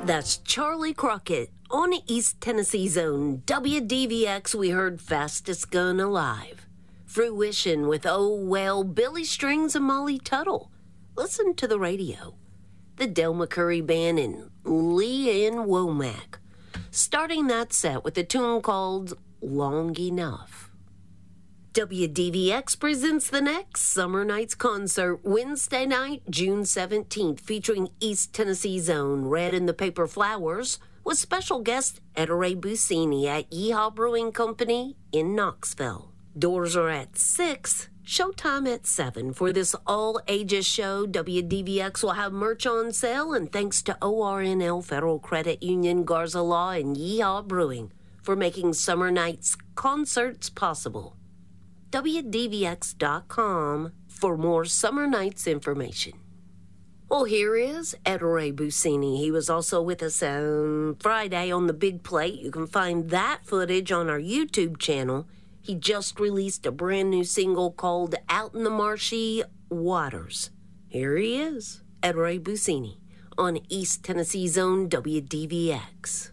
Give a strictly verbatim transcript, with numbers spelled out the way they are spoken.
That's Charlie Crockett on East Tennessee's own W D V X. We heard Fastest Gun Alive. Fruition with Oh Well, Billy Strings and Molly Tuttle. Listen to the radio. The Del McCurry Band and Lee Ann Womack. Starting that set with a tune called Long Enough. W D V X presents the next Summer Nights concert Wednesday night, June seventeenth, featuring East Tennessee's own Red and the Paper Flowers with special guest Ettore Busini at Yeehaw Brewing Company in Knoxville. Doors are at six, showtime at seven. For this all-ages show, W D V X will have merch on sale, and thanks to O R N L Federal Credit Union, Garza Law, and Yeehaw Brewing for making Summer Nights concerts possible. W D V X dot com for more Summer Nights information. Well, here is Ettore Busini. He was also with us on Friday on the Big Plate. You can find that footage on our YouTube channel. He just released a brand new single called Out in the Marshy Waters. Here he is, Ettore Busini, on East Tennessee's own W D V X.